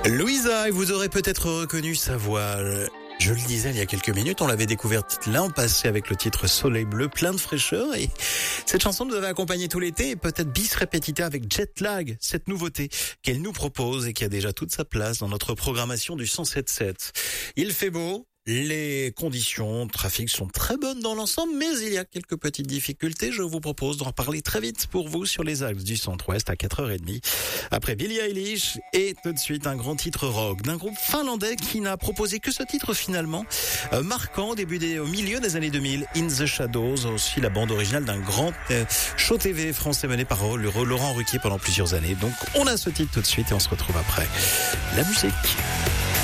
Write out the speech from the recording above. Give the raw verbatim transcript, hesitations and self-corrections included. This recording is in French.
Louisa, et vous aurez peut-être reconnu sa voix. Je le disais il y a quelques minutes, on l'avait découverte l'an passé avec le titre Soleil Bleu, plein de fraîcheur. Et cette chanson nous avait accompagné tout l'été et peut-être bis repetita avec Jet Lag, cette nouveauté qu'elle nous propose et qui a déjà toute sa place dans notre programmation du cent sept sept. Il fait beau. Les conditions de trafic sont très bonnes dans l'ensemble, mais il y a quelques petites difficultés. Je vous propose d'en parler très vite pour vous sur les axes du centre-ouest à quatre heures trente. Après Billie Eilish et tout de suite un grand titre rock d'un groupe finlandais qui n'a proposé que ce titre finalement, euh, marquant au début des, au milieu des années deux mille, In the Shadows, aussi la bande originale d'un grand euh, show T V français mené par euh, Laurent Ruquier pendant plusieurs années. Donc on a ce titre tout de suite et on se retrouve après la musique.